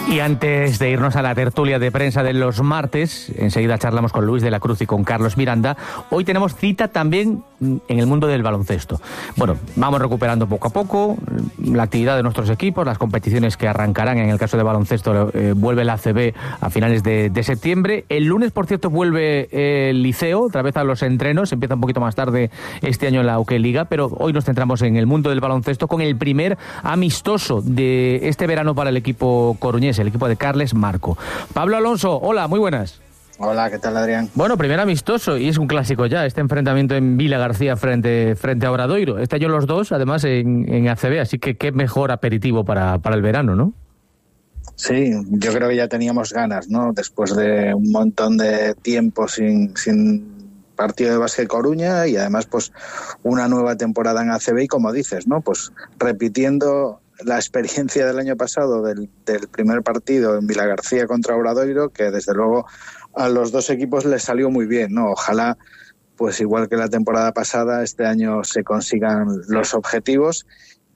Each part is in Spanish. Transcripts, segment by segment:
Y antes de irnos a la tertulia de prensa de los martes, enseguida charlamos con Luis de la Cruz y con Carlos Miranda. Hoy tenemos cita también en el mundo del baloncesto. Bueno, vamos recuperando poco a poco la actividad de nuestros equipos, las competiciones que arrancarán. En el caso de baloncesto vuelve la ACB a finales de septiembre. El lunes, por cierto, vuelve el Liceo, otra vez a los entrenos. Empieza un poquito más tarde este año en la UK Liga, pero hoy nos centramos en el mundo del baloncesto con el primer amistoso de este verano para el equipo coruñés, el equipo de Carles Marco. Pablo Alonso, hola, muy buenas. Hola, ¿qué tal, Adrián? Bueno, primer amistoso, y es un clásico ya, este enfrentamiento en Vila García frente a Obradoiro. Este año los dos, además, en ACB, así que qué mejor aperitivo para el verano, ¿no? Sí, yo creo que ya teníamos ganas, ¿no? Después de un montón de tiempo sin partido de Básquet Coruña y además, pues, una nueva temporada en ACB y, como dices, ¿no? Pues repitiendo la experiencia del año pasado del primer partido en Vilagarcía contra Obradoiro, que desde luego a los dos equipos les salió muy bien, ¿no? Ojalá, pues igual que la temporada pasada, este año se consigan los objetivos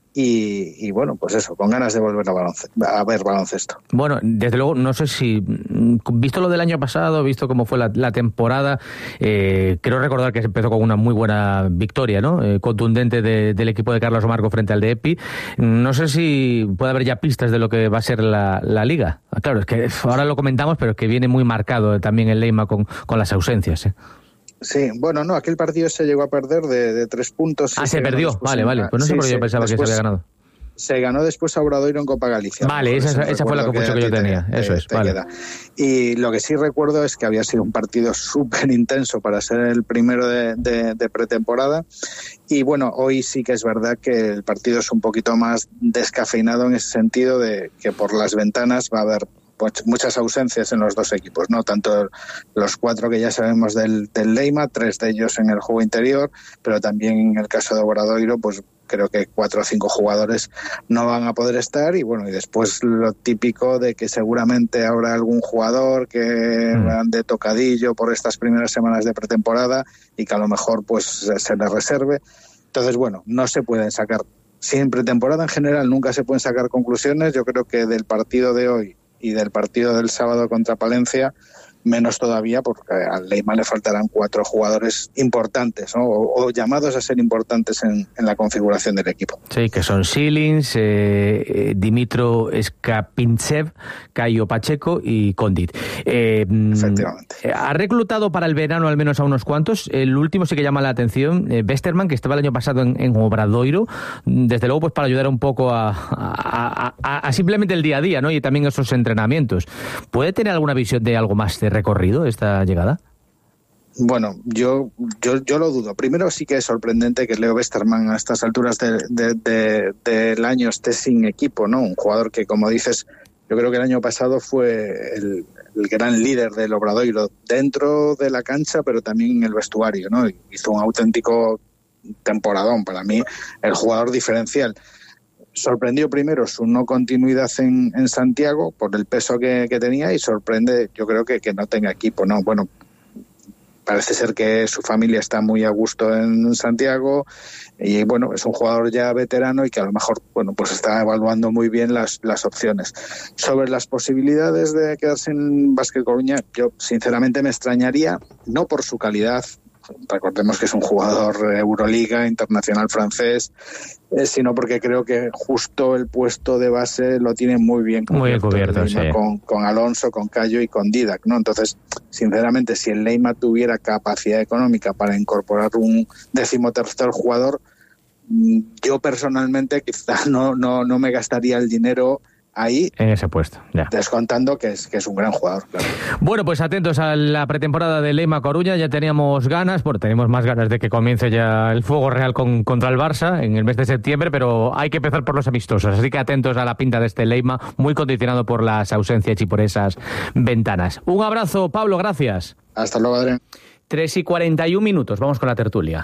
y bueno, pues eso, con ganas de volver a ver baloncesto. Bueno, desde luego, no sé si, visto lo del año pasado, visto cómo fue la temporada, creo recordar que se empezó con una muy buena victoria, ¿no? Contundente del equipo de Carlos Marco frente al de EPI. No sé si puede haber ya pistas de lo que va a ser la liga. Claro, es que ahora lo comentamos, pero es que viene muy marcado también el Leima con las ausencias, ¿eh? Sí, bueno, no, aquel partido se llegó a perder de 3 puntos. Ah, se perdió, vale. Pues no sé por qué yo pensaba que se había ganado. Se ganó después a Obradoiro en Copa Galicia. Vale, esa fue la confusión que yo tenía. Eso es, vale. Y lo que sí recuerdo es que había sido un partido súper intenso para ser el primero de pretemporada. Y bueno, hoy sí que es verdad que el partido es un poquito más descafeinado en ese sentido de que por las ventanas va a haber muchas ausencias en los dos equipos, ¿no? Tanto los 4 que ya sabemos del Leima, 3 de ellos en el juego interior, pero también en el caso de Obradoiro, pues creo que 4 o 5 jugadores no van a poder estar y bueno, y después lo típico de que seguramente habrá algún jugador que ande tocadillo por estas primeras semanas de pretemporada y que a lo mejor pues se le reserve. Entonces, bueno, no se pueden sacar, si en pretemporada en general nunca se pueden sacar conclusiones, yo creo que del partido de hoy y del partido del sábado contra Palencia, menos todavía, porque al Leima le faltarán 4 jugadores importantes, ¿no? o llamados a ser importantes en la configuración del equipo. Sí, que son Silins, Dimitro Skapintsev, Caio Pacheco y Condit. Efectivamente. Ha reclutado para el verano al menos a unos cuantos. El último sí que llama la atención, Westerman, que estaba el año pasado en Obradoiro, desde luego pues para ayudar un poco a simplemente el día a día, ¿no? Y también esos entrenamientos. ¿Puede tener alguna visión de algo más de recorrido esta llegada? Bueno, yo lo dudo. Primero, sí que es sorprendente que Leo Westerman a estas alturas del año esté sin equipo, ¿no? Un jugador que, como dices, yo creo que el año pasado fue el gran líder del Obradoiro dentro de la cancha, pero también en el vestuario, ¿no? Hizo un auténtico temporadón, para mí el jugador diferencial. Sorprendió primero su no continuidad en Santiago por el peso que tenía y sorprende, yo creo que no tenga equipo, ¿no? Bueno, parece ser que su familia está muy a gusto en Santiago y bueno, es un jugador ya veterano y que a lo mejor, bueno, pues está evaluando muy bien las opciones. Sobre las posibilidades de quedarse en Básquet Coruña, yo sinceramente me extrañaría, no por su calidad, recordemos que es un jugador Euroliga, internacional francés, sino porque creo que justo el puesto de base lo tiene muy bien cubierto, sí. Con Alonso, con Cayo y con Didac, ¿no? Entonces, sinceramente, si el Leima tuviera capacidad económica para incorporar un 13º jugador, yo personalmente quizá no me gastaría el dinero ahí, en ese puesto, ya. Descontando que es un gran jugador, claro. Bueno, pues atentos a la pretemporada de Leima Coruña, ya teníamos ganas, tenemos más ganas de que comience ya el fuego real contra el Barça en el mes de septiembre, pero hay que empezar por los amistosos, así que atentos a la pinta de este Leima, muy condicionado por las ausencias y por esas ventanas. Un abrazo, Pablo, gracias. Hasta luego, Adrián. 3:41, vamos con la tertulia.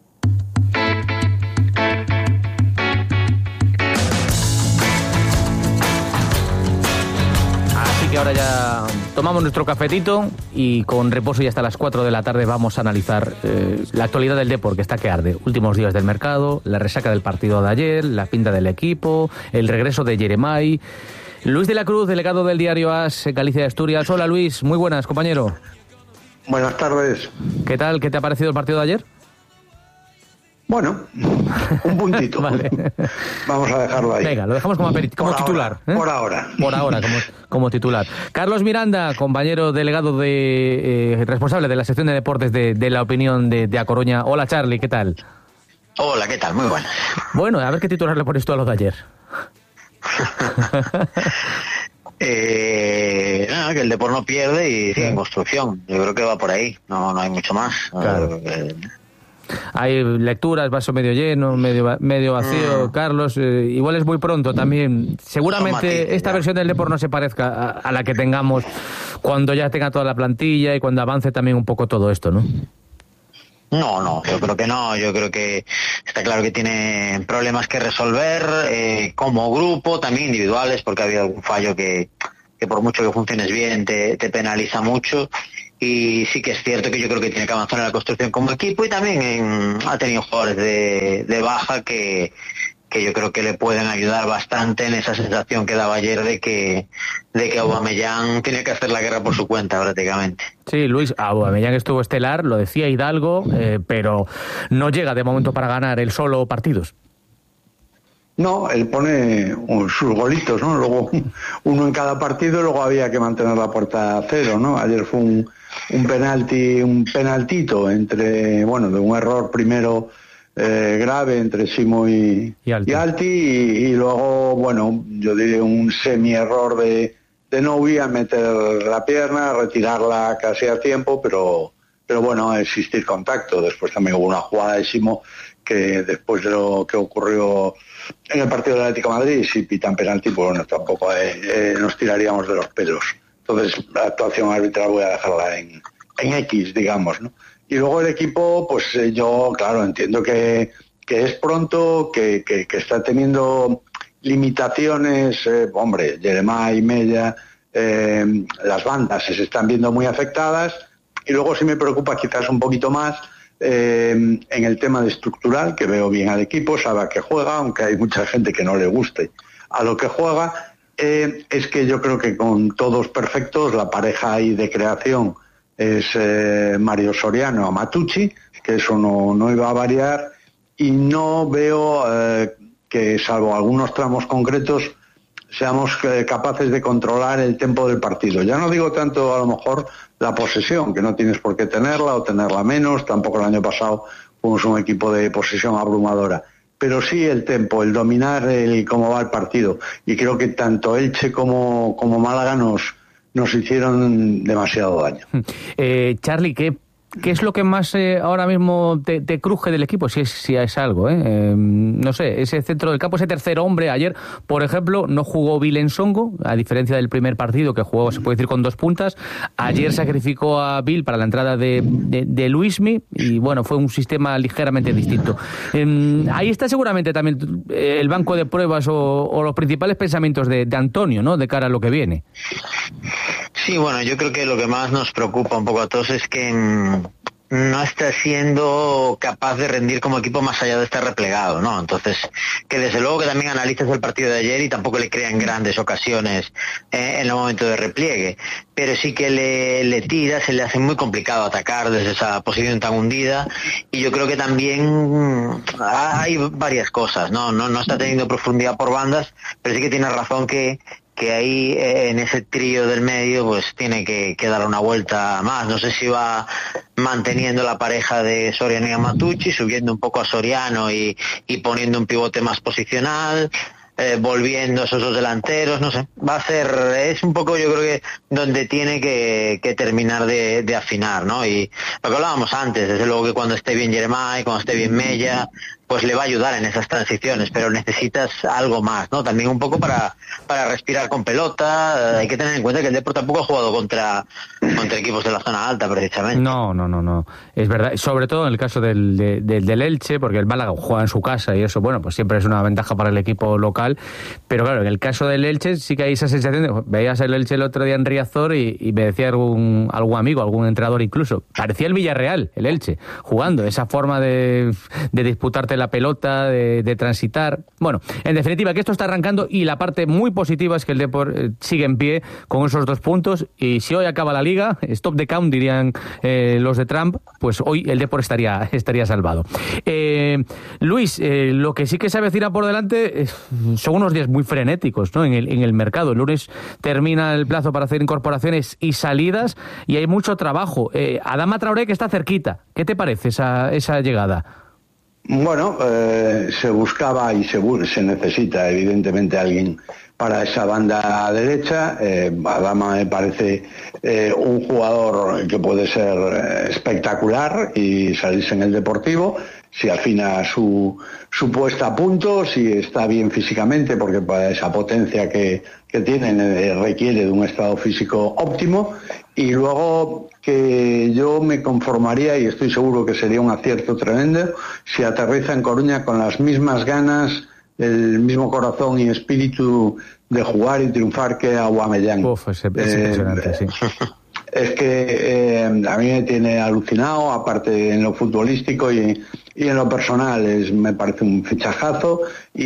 Que ahora ya tomamos nuestro cafetito y con reposo y hasta las 4 de la tarde vamos a analizar la actualidad del Depor, que está que arde. Últimos días del mercado, la resaca del partido de ayer, la pinta del equipo, el regreso de Jeremai. Luis de la Cruz, delegado del diario AS Galicia de Asturias. Hola Luis, muy buenas, compañero. Buenas tardes. ¿Qué tal? ¿Qué te ha parecido el partido de ayer? Bueno, un puntito. Vale. Vamos a dejarlo ahí. Venga, lo dejamos como titular. Por ahora. Por ahora, como titular. Carlos Miranda, compañero delegado responsable de la sección de deportes de La Opinión de A Coruña. Hola Charlie, ¿qué tal? Hola, ¿qué tal? Muy buenas. Bueno, a ver qué titular le pones tú a lo de ayer. Que el Depor no pierde y sigue en construcción. Yo creo que va por ahí, no hay mucho más. Claro. Hay lecturas, vaso medio lleno, medio vacío. Carlos, igual es muy pronto también. Seguramente esta versión del Depor no se parezca a la que tengamos cuando ya tenga toda la plantilla y cuando avance también un poco todo esto, ¿no? No, yo creo que no. Yo creo que está claro que tiene problemas que resolver como grupo, también individuales, porque ha habido algún fallo que por mucho que funciones bien te penaliza mucho. Y sí que es cierto que yo creo que tiene que avanzar en la construcción como equipo y también ha tenido jugadores de baja que yo creo que le pueden ayudar bastante en esa sensación que daba ayer de que Aubameyang tiene que hacer la guerra por su cuenta prácticamente. Sí, Luis, Aubameyang estuvo estelar, lo decía Hidalgo, pero no llega de momento para ganar él solo partidos. No, él pone sus golitos, ¿no? Luego uno en cada partido y luego había que mantener la puerta a cero, ¿no? Ayer fue un penaltito de un error primero grave entre Simo y Alti y luego, bueno, yo diría un semi-error de Novi a meter la pierna, retirarla casi a tiempo, pero bueno, existir contacto. Después también hubo una jugada de Simo que después de lo que ocurrió en el partido del Atlético de Madrid, si pitan penalti, pues bueno, tampoco nos tiraríamos de los pelos. Entonces, la actuación arbitral voy a dejarla en X, digamos, ¿no? Y luego el equipo, pues yo, claro, entiendo que es pronto, que está teniendo limitaciones, Jeremá y Mella, las bandas se están viendo muy afectadas, y luego sí me preocupa quizás un poquito más en el tema de estructural, que veo bien al equipo, sabe a qué juega, aunque hay mucha gente que no le guste a lo que juega, es que yo creo que con todos perfectos, la pareja ahí de creación es Mario Soriano a Matucci, que eso no iba a variar, y no veo que, salvo algunos tramos concretos, seamos capaces de controlar el tempo del partido. Ya no digo tanto a lo mejor la posesión, que no tienes por qué tenerla o tenerla menos, tampoco el año pasado fuimos un equipo de posesión abrumadora, pero sí el tempo, el dominar cómo va el partido, y creo que tanto Elche como Málaga nos hicieron demasiado daño. Charlie, ¿qué es lo que más ahora mismo te cruje del equipo? Si es algo, no sé, ese centro del campo, ese tercer hombre. Ayer, por ejemplo, no jugó Bill Nsongo, a diferencia del primer partido que jugó, se puede decir, con 2 puntas. Ayer sacrificó a Bill para la entrada de Luismi y, bueno, fue un sistema ligeramente distinto. Ahí está seguramente también el banco de pruebas o los principales pensamientos de Antonio, ¿no?, de cara a lo que viene. Sí, bueno, yo creo que lo que más nos preocupa un poco a todos es que no está siendo capaz de rendir como equipo más allá de estar replegado, ¿no? Entonces, que desde luego que también analices el partido de ayer y tampoco le crean grandes ocasiones en el momento de repliegue, pero sí que le tira, se le hace muy complicado atacar desde esa posición tan hundida, y yo creo que también hay varias cosas, ¿no? No está teniendo profundidad por bandas, pero sí que tiene razón que ahí en ese trío del medio pues tiene que dar una vuelta más. No sé si va manteniendo la pareja de Soriano y Matucci, subiendo un poco a Soriano y poniendo un pivote más posicional, volviendo a esos dos delanteros, no sé, es un poco, yo creo que donde tiene que terminar de afinar, ¿no? Y lo que hablábamos antes, desde luego que cuando esté bien Jeremá, cuando esté bien Mella, pues le va a ayudar en esas transiciones, pero necesitas algo más, ¿no? También un poco para respirar con pelota. Hay que tener en cuenta que el Depor tampoco ha jugado contra contra equipos de la zona alta, precisamente. No. Es verdad, sobre todo en el caso del Elche, porque el Málaga juega en su casa y eso, bueno, pues siempre es una ventaja para el equipo local. Pero claro, en el caso del Elche sí que hay esa sensación de, veías el Elche el otro día en Riazor y me decía algún amigo, algún entrenador incluso, parecía el Villarreal, el Elche, jugando, esa forma de disputarte la pelota, de transitar. Bueno, en definitiva, que esto está arrancando y la parte muy positiva es que el Depor sigue en pie con esos 2 puntos y si hoy acaba la Liga, stop the count dirían los de Trump, pues hoy el Depor estaría salvado. Luis, lo que sí que se avecina por delante son unos días muy frenéticos, ¿no? en el mercado. El lunes termina el plazo para hacer incorporaciones y salidas y hay mucho trabajo. Adama Traoré, que está cerquita. ¿Qué te parece esa llegada? Bueno, se buscaba y se necesita evidentemente alguien para esa banda derecha. Adama me parece un jugador que puede ser espectacular y salirse en el Deportivo si afina su puesta a punto, si está bien físicamente, porque para esa potencia que tiene requiere de un estado físico óptimo. Y luego que yo me conformaría, y estoy seguro que sería un acierto tremendo, si aterriza en Coruña con las mismas ganas, el mismo corazón y espíritu de jugar y triunfar que Aubameyang. Es impresionante, sí. Es que a mí me tiene alucinado, aparte en lo futbolístico y en lo personal, me parece un fichajazo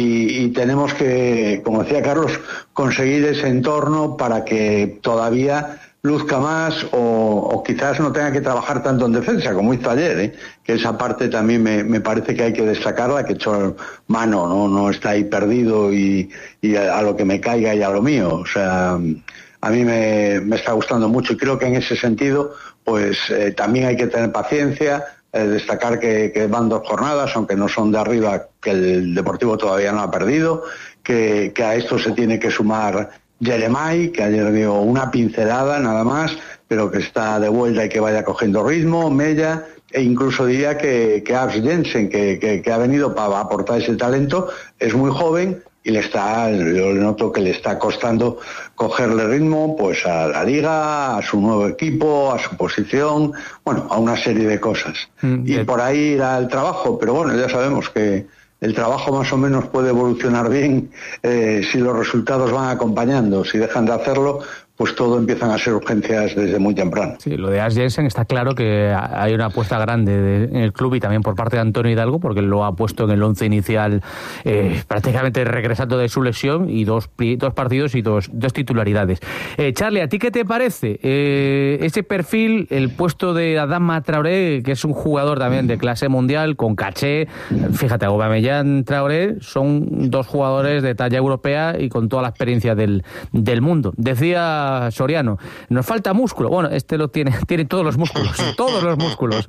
y tenemos que, como decía Carlos, conseguir ese entorno para que todavía luzca más o quizás no tenga que trabajar tanto en defensa como hizo ayer, que esa parte también me parece que hay que destacarla, que echó mano, no está ahí perdido y a lo que me caiga y a lo mío. O sea, a mí me está gustando mucho y creo que en ese sentido pues también hay que tener paciencia, destacar que van 2 jornadas, aunque no son de arriba, que el Deportivo todavía no ha perdido, que a esto se tiene que sumar Jeremai, que ayer dio una pincelada nada más, pero que está de vuelta y que vaya cogiendo ritmo, Mella, e incluso diría que Ars Jensen, que ha venido para aportar ese talento, es muy joven y yo noto que le está costando cogerle ritmo pues a la Liga, a su nuevo equipo, a su posición, bueno, a una serie de cosas. Y por ahí irá el trabajo, pero bueno, ya sabemos que el trabajo más o menos puede evolucionar bien si los resultados van acompañando. Si dejan de hacerlo, pues todo empiezan a ser urgencias desde muy temprano. Sí, lo de Ars Jensen está claro que hay una apuesta grande en el club y también por parte de Antonio Hidalgo, porque lo ha puesto en el 11 inicial prácticamente regresando de su lesión y dos partidos y dos titularidades. Charlie, ¿a ti qué te parece ese perfil, el puesto de Adama Traoré, que es un jugador también de clase mundial, con caché? Fíjate, Aubameyang, Traoré son 2 jugadores de talla europea y con toda la experiencia del mundo. Decía Soriano, nos falta músculo. Bueno, este lo tiene todos los músculos, todos los músculos.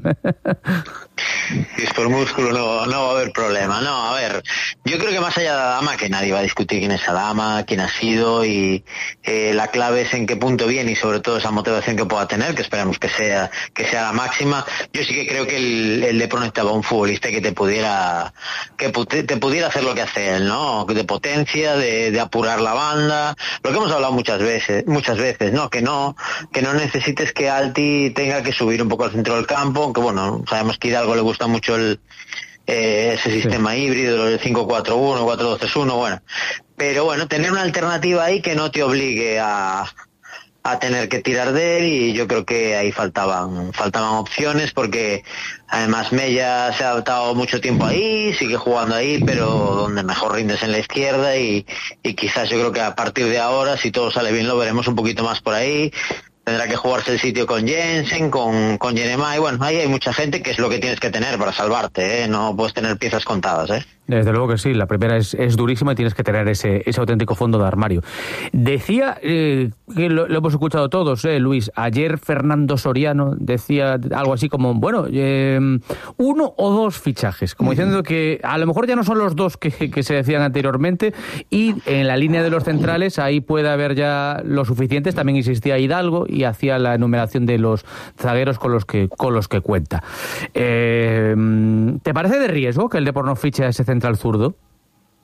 Si es por músculo no va a haber problema. No, a ver, yo creo que más allá de Adama, que nadie va a discutir quién es Adama, quién ha sido y la clave es en qué punto viene y sobre todo esa motivación que pueda tener, que esperamos que sea la máxima. Yo sí que creo que el Depor necesitaba un futbolista que te pudiera hacer lo que hace él, ¿no? De potencia, de apurar la banda, lo que hemos hablado muchas veces, ¿no? Que no necesites que Alti tenga que subir un poco al centro del campo, aunque bueno, sabemos que a Hidalgo le gusta mucho ese sistema híbrido, el 5-4-1, 4-2-3-1, bueno. Pero bueno, tener una alternativa ahí que no te obligue a tener que tirar de él, y yo creo que ahí faltaban opciones, porque además Mella se ha adaptado mucho tiempo ahí, sigue jugando ahí, pero donde mejor rindes en la izquierda y quizás yo creo que a partir de ahora, si todo sale bien, lo veremos un poquito más por ahí. Tendrá que jugarse el sitio con Jensen, con Jeremai. Bueno, ahí hay mucha gente, que es lo que tienes que tener para salvarte, ¿eh? No puedes tener piezas contadas, ¿eh? Desde luego que sí, la primera es durísima y tienes que tener ese auténtico fondo de armario. Decía, que lo hemos escuchado todos, Luis, ayer Fernando Soriano decía algo así como, bueno, 1 o 2 fichajes, como diciendo que a lo mejor ya no son los 2 que se decían anteriormente, y en la línea de los centrales ahí puede haber ya los suficientes. También insistía Hidalgo y hacía la enumeración de los zagueros con los que cuenta. ¿Te parece de riesgo que el Depor no fiche a ese central zurdo?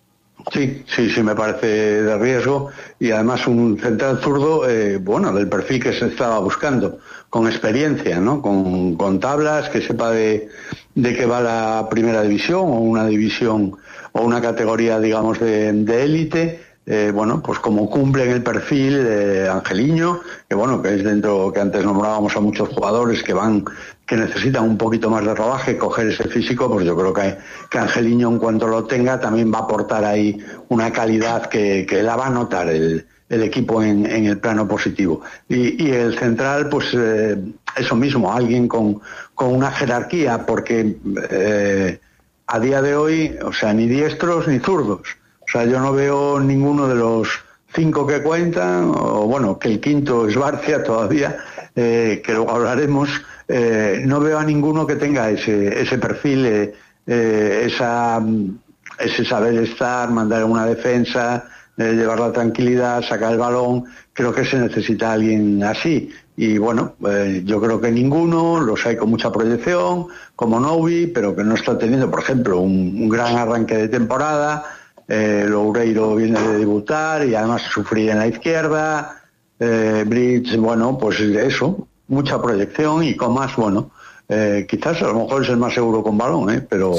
Sí, me parece de riesgo, y además un central zurdo, del perfil que se estaba buscando, con experiencia, ¿no? Con tablas, que sepa de qué va la primera división o una división o una categoría, digamos, de élite. Pues como cumplen el perfil de Angeliño, que es dentro, que antes nombrábamos a muchos jugadores que necesitan un poquito más de rodaje, coger ese físico, pues yo creo que Angeliño, en cuanto lo tenga, también va a aportar ahí una calidad que la va a notar el equipo en el plano positivo. Y el central, pues eso mismo, alguien con una jerarquía, porque a día de hoy, o sea, ni diestros ni zurdos. O sea, yo no veo ninguno de los 5 que cuentan, o que el quinto es Barcia todavía, que luego hablaremos. No veo a ninguno que tenga ese perfil, ese saber estar, mandar una defensa, llevar la tranquilidad, sacar el balón. Creo que se necesita alguien así. Y yo creo que ninguno, los hay con mucha proyección, como Novi, pero que no está teniendo, por ejemplo, un gran arranque de temporada. Loureiro viene de debutar y además sufrir en la izquierda. Bridge, pues eso, mucha proyección, y Comas, quizás a lo mejor es el más seguro con balón, pero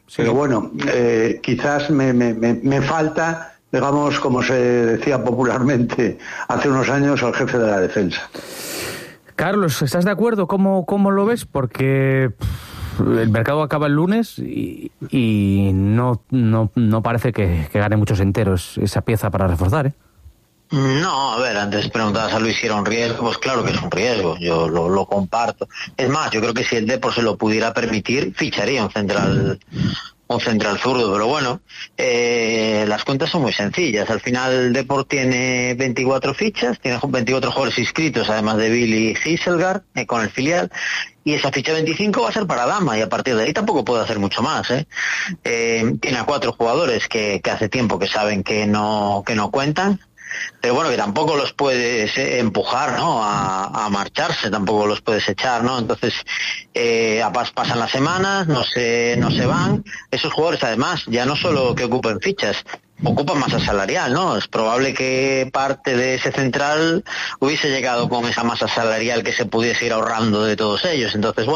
quizás me falta, digamos, como se decía popularmente hace unos años, al jefe de la defensa. Carlos, ¿estás de acuerdo? ¿Cómo lo ves? Porque el mercado acaba el lunes y no parece que gane muchos enteros esa pieza para reforzar, ¿eh? No, a ver, antes preguntabas a Luis si era un riesgo. Pues claro que es un riesgo, yo lo comparto. Es más, yo creo que si el Depor se lo pudiera permitir, ficharía un central zurdo, pero las cuentas son muy sencillas. Al final el Depor tiene 24 fichas, tiene 24 jugadores inscritos, además de Billy Heiselgaard, con el filial, y esa ficha 25 va a ser para Dama, y a partir de ahí tampoco puede hacer mucho más. Tiene a 4 jugadores que hace tiempo que saben que no cuentan, pero que tampoco los puedes empujar, ¿no?, a marcharse, tampoco los puedes echar, ¿no? Entonces pasan las semanas, no se van. Esos jugadores, además, ya no solo que ocupen fichas, ocupan masa salarial, ¿no? Es probable que parte de ese central hubiese llegado con esa masa salarial que se pudiese ir ahorrando de todos ellos. Entonces,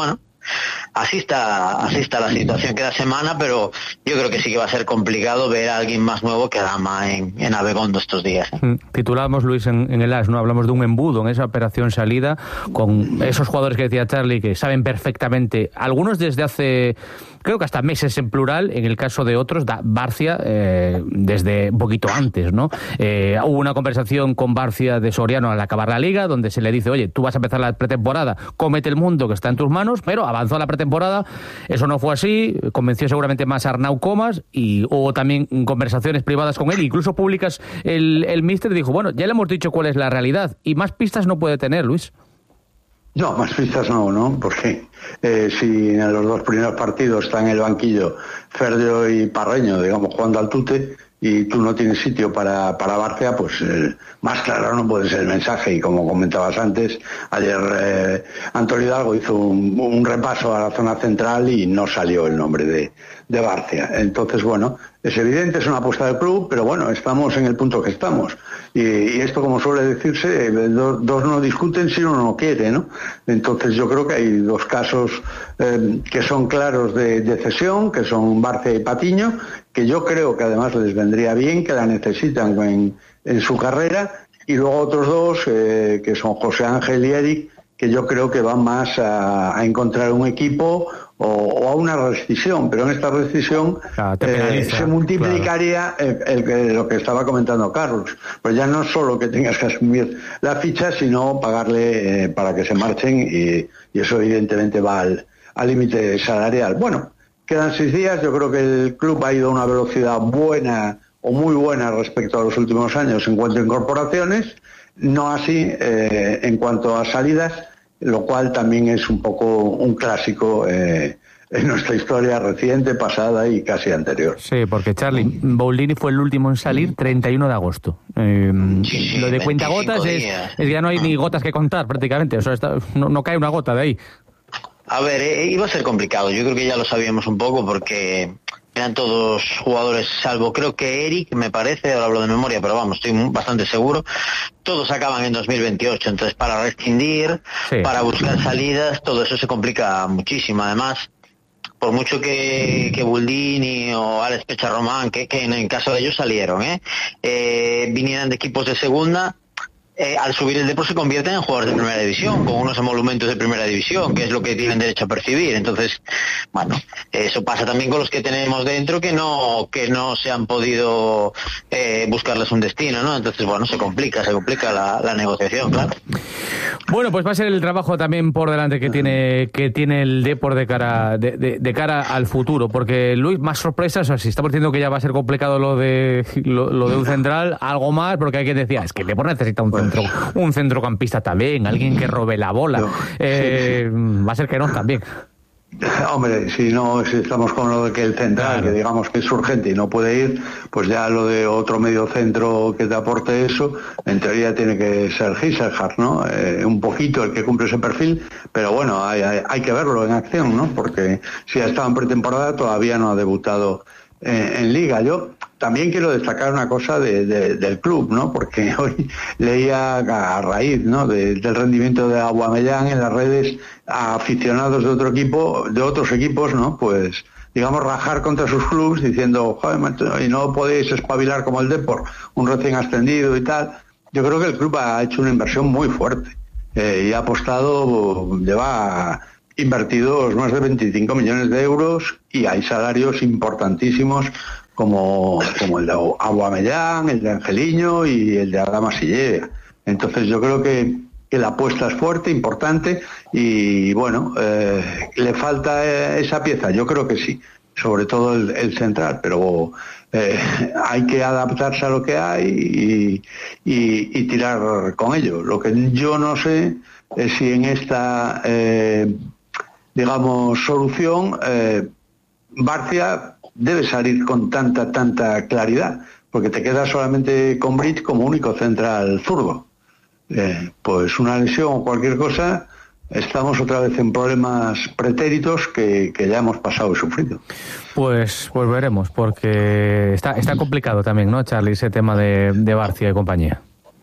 así está la situación cada semana, pero yo creo que sí que va a ser complicado ver a alguien más nuevo que Dama en Abegondo estos días. Titulábamos, Luis, en el AS, ¿no? Hablamos de un embudo en esa operación salida, con esos jugadores que decía Charlie, que saben perfectamente, algunos desde hace, creo que hasta meses en plural, en el caso de otros, Barcia, desde un poquito antes, ¿no? Hubo una conversación con Barcia de Soriano al acabar la liga, donde se le dice, oye, tú vas a empezar la pretemporada, cómete el mundo que está en tus manos, pero avanzó a la pretemporada, eso no fue así, convenció seguramente más a Arnau Comas, y hubo también conversaciones privadas con él, incluso públicas. El míster dijo, ya le hemos dicho cuál es la realidad, y más pistas no puede tener, Luis. No, más pistas no, porque si en los 2 primeros partidos está en el banquillo Ferdio y Parreño, digamos, jugando al tute, y tú no tienes sitio para Barcia, pues más claro no puede ser el mensaje. Y como comentabas antes, ayer Antonio Hidalgo hizo un repaso a la zona central y no salió el nombre de Barcia. Entonces, es evidente, es una apuesta del club, pero estamos en el punto que estamos. Y esto, como suele decirse, dos no discuten si uno no quiere, ¿no? Entonces yo creo que hay 2 casos que son claros de cesión, que son Barcia y Patiño, que yo creo que además les vendría bien, que la necesitan en su carrera, y luego otros 2 que son José Ángel y Eric, que yo creo que van más a encontrar un equipo o a una rescisión, pero en esta rescisión se multiplicaría, claro, lo que estaba comentando Carlos, pues ya no solo que tengas que asumir la ficha, sino pagarle para que se marchen, y eso evidentemente va al límite salarial. Quedan 6 días, yo creo que el club ha ido a una velocidad buena o muy buena respecto a los últimos años en cuanto a incorporaciones, no así en cuanto a salidas, lo cual también es un poco un clásico en nuestra historia reciente, pasada y casi anterior. Sí, porque Charlie, Boldini fue el último en salir, 31 de agosto. Lo de cuentagotas es que ya no hay ni gotas que contar prácticamente, o sea, no cae una gota de ahí. A ver, iba a ser complicado, yo creo que ya lo sabíamos un poco, porque eran todos jugadores, salvo creo que Eric, me parece, ahora hablo de memoria, pero vamos, estoy bastante seguro, todos acaban en 2028, entonces para rescindir, para buscar salidas, todo eso se complica muchísimo. Además, por mucho que Buldini o Alex Pecharromán, que en el caso de ellos salieron, vinieran de equipos de segunda, al subir el Depor se convierten en jugadores de primera división, con unos emolumentos de primera división, que es lo que tienen derecho a percibir. Entonces, bueno, eso pasa también con los que tenemos dentro, que no se han podido buscarles un destino, ¿no? Entonces, bueno, se complica la negociación, claro. Bueno, pues va a ser el trabajo también por delante que tiene el Depor de cara al futuro, porque Luis, más sorpresas, o sea, si estamos diciendo que ya va a ser complicado lo de un central, algo más, porque hay que decir, es que el Depor necesita un centrocampista también, alguien que robe la bola. Va a ser que no también. Hombre, si estamos con lo de que el central, claro, que digamos que es urgente y no puede ir, pues ya lo de otro medio centro que te aporte eso, en teoría tiene que ser Giselhard, ¿no? Un poquito el que cumple ese perfil, pero bueno, hay que verlo en acción, ¿no? Porque si ha estado en pretemporada todavía no ha debutado en Liga. Yo también quiero destacar una cosa del club, ¿no? Porque hoy leía a raíz, ¿no?, del rendimiento de Aubameyang en las redes a aficionados de otros equipos, ¿no? Pues digamos rajar contra sus clubes diciendo, joder, macho, y no podéis espabilar como el Depor, un recién ascendido y tal. Yo creo que el club ha hecho una inversión muy fuerte y ha apostado, lleva invertidos más de 25 millones de euros y hay salarios importantísimos como el de Aubameyang, el de Angeliño y el de Adama Silleria. Entonces yo creo que la apuesta es fuerte, importante y bueno, le falta esa pieza, yo creo que sí, sobre todo el central, pero hay que adaptarse a lo que hay y tirar con ello. Lo que yo no sé es si en esta digamos solución Barcia debe salir con tanta claridad, porque te quedas solamente con Bridge como único central zurdo. Pues una lesión o cualquier cosa, estamos otra vez en problemas pretéritos que ya hemos pasado y sufrido. Pues veremos, porque está complicado también, ¿no, Charlie, ese tema de Barcia y compañía?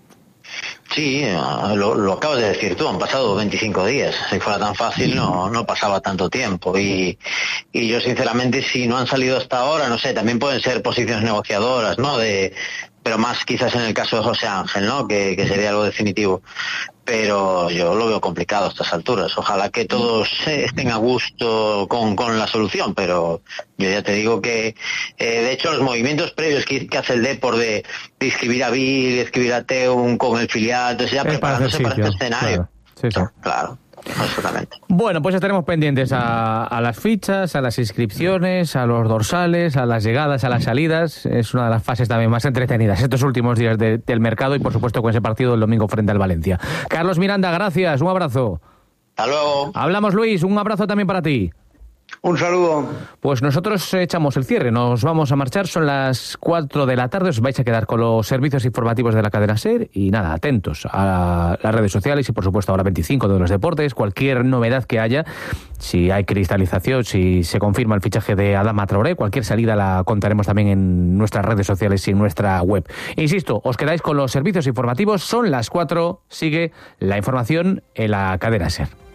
Sí, lo acabas de decir tú, han pasado 25 días. Si fuera tan fácil no pasaba tanto tiempo. Y yo sinceramente, si no han salido hasta ahora, no sé, también pueden ser posiciones negociadoras, ¿no? Pero más quizás en el caso de José Ángel, ¿no? Que sería algo definitivo. Pero yo lo veo complicado a estas alturas. Ojalá que todos estén a gusto con la solución, pero yo ya te digo que, de hecho, los movimientos previos que hace el Depor de inscribir a Bill, de inscribir a Teun con el filial, entonces ya preparándose para este escenario. Claro. Absolutamente. Bueno, pues estaremos pendientes a las fichas, a las inscripciones, a los dorsales, a las llegadas, a las salidas. Es una de las fases también más entretenidas estos últimos días del mercado y por supuesto con ese partido del domingo frente al Valencia. Carlos Miranda, gracias, un abrazo. Hasta luego. Hablamos, Luis, un abrazo también para ti. Un saludo. Pues nosotros echamos el cierre, nos vamos a marchar, son las 4 de la tarde, os vais a quedar con los servicios informativos de la cadena SER y nada, atentos a las redes sociales y por supuesto ahora 25 de los deportes, cualquier novedad que haya, si hay cristalización, si se confirma el fichaje de Adama Traoré, cualquier salida la contaremos también en nuestras redes sociales y en nuestra web. Insisto, os quedáis con los servicios informativos, son las 4, sigue la información en la cadena SER.